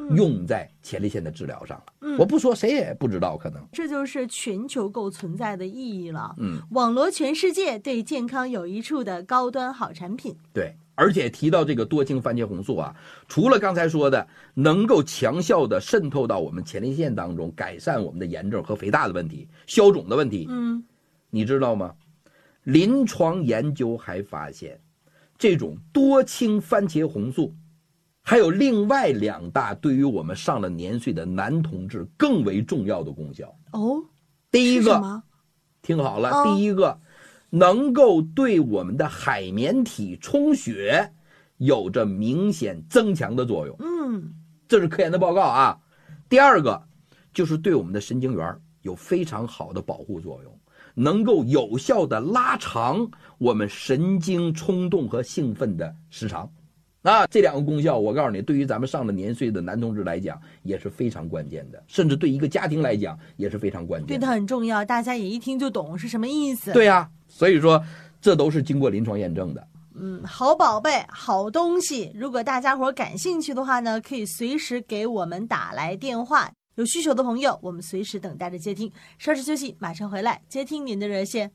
用在前列腺的治疗上了。我不说谁也不知道，可能这就是全球购存在的意义了。网罗全世界对健康有益处的高端好产品。 对，而且提到这个多氢番茄红素啊，除了刚才说的能够强效的渗透到我们前列腺当中，改善我们的炎症和肥大的问题、消肿的问题，你知道吗？临床研究还发现，这种多氢番茄红素还有另外2大对于我们上了年岁的男同志更为重要的功效。第一个，听好了，第一个能够对我们的海绵体充血有着明显增强的作用。这是科研的报告啊。第二个就是对我们的神经元有非常好的保护作用，能够有效的拉长我们神经冲动和兴奋的时长。这2个功效我告诉你，对于咱们上了年岁的男同志来讲也是非常关键的，甚至对一个家庭来讲也是非常关键的， 对它很重要，大家也一听就懂是什么意思。 对啊，所以说这都是经过临床验证的。 好宝贝，好东西，如果大家伙感兴趣的话呢，可以随时给我们打来电话，有需求的朋友我们随时等待着接听。稍事休息，马上回来接听您的热线。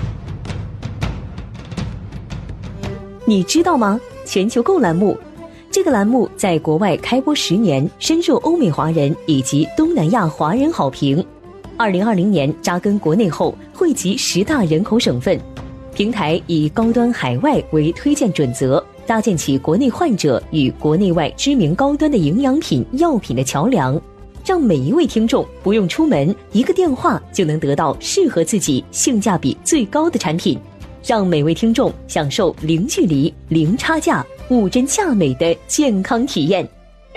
你知道吗？全球购栏目，这个栏目在国外开播10年，深受欧美华人以及东南亚华人好评。2020年扎根国内后，汇集10大人口省份，平台以高端海外为推荐准则，搭建起国内患者与国内外知名高端的营养品、药品的桥梁，让每一位听众不用出门，一个电话就能得到适合自己、性价比最高的产品。让每位听众享受零距离、零差价、物真价美的健康体验。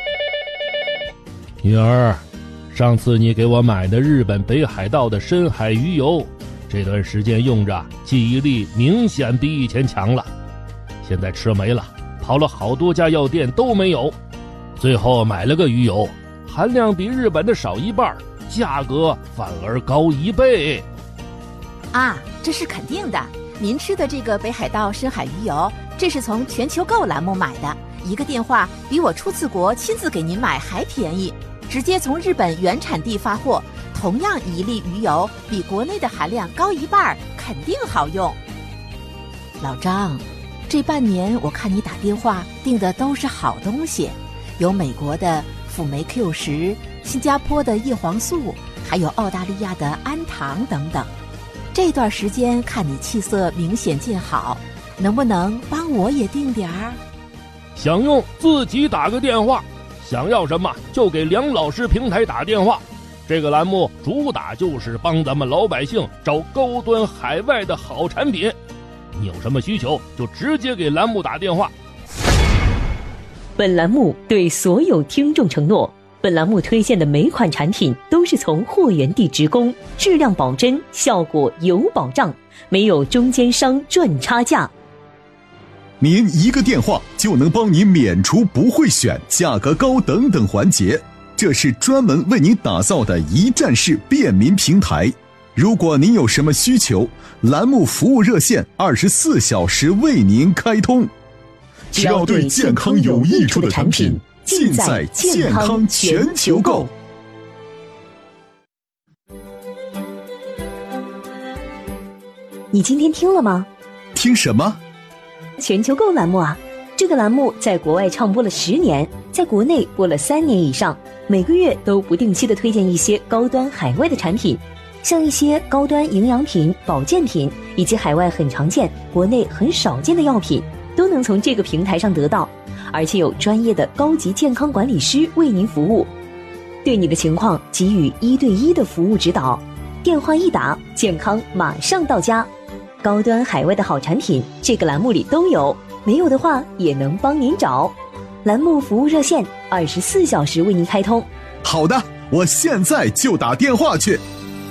女儿，上次你给我买的日本北海道的深海鱼油，这段时间用着记忆力明显比以前强了，现在吃没了，跑了好多家药店都没有，最后买了个鱼油，含量比日本的少1半，价格反而高1倍。 这是肯定的。您吃的这个北海道深海鱼油，这是从全球购栏目买的，一个电话比我出次国亲自给您买还便宜，直接从日本原产地发货，同样1粒鱼油比国内的含量高1半，肯定好用。老张，这半年我看你打电话订的都是好东西，有美国的辅酶 Q10，新加坡的叶黄素，还有澳大利亚的氨糖等等。这段时间看你气色明显见好，能不能帮我也订点儿？ 想用自己打个电话，想要什么就给梁老师平台打电话。这个栏目主打就是帮咱们老百姓找高端海外的好产品，你有什么需求就直接给栏目打电话。 本栏目对所有听众承诺，本栏目推荐的每款产品都是从货源地直供，质量保真，效果有保障，没有中间商赚差价。 您一个电话就能帮您免除不会选、价格高等等环节，这是专门为您打造的一站式便民平台。如果您有什么需求，栏目服务热线24小时为您开通。只要对健康有益处的产品，尽在健康全球购。 你今天听了吗？ 听什么？ 全球购栏目啊，这个栏目在国外唱播了10年，在国内播了3年以上，每个月都不定期的推荐一些高端海外的产品，像一些高端营养品、保健品，以及海外很常见、国内很少见的药品，都能从这个平台上得到，而且有专业的高级健康管理师为您服务，对你的情况给予1对1的服务指导，电话一打，健康马上到家。高端海外的好产品，这个栏目里都有，没有的话也能帮您找。栏目服务热线24小时为您开通。 好的，我现在就打电话去。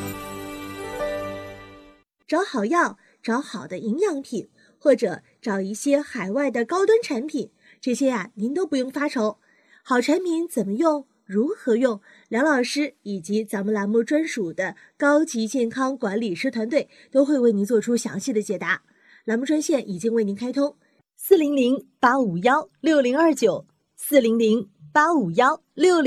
找好药，找好的营养品，或者找一些海外的高端产品，这些您都不用发愁。好产品怎么用，如何用，梁老师以及咱们栏目专属的高级健康管理师团队都会为您做出详细的解答。栏目专线已经为您开通，400-851-6029，400-851-6029。